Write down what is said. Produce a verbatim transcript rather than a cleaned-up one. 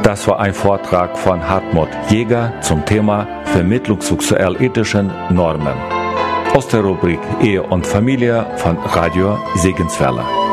Das war ein Vortrag von Hartmut Jäger zum Thema Vermittlung sexuell-ethischen Normen aus der Rubrik Ehe und Familie von Radio Segenswelle.